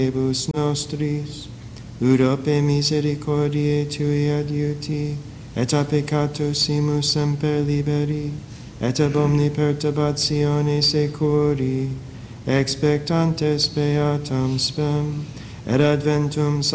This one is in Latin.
Bus nostris, ut ope misericordiae Tui adiuti, et a peccatosimus semper liberi, et ab omni perturbatione securi, expectantes beatam spem, et adventum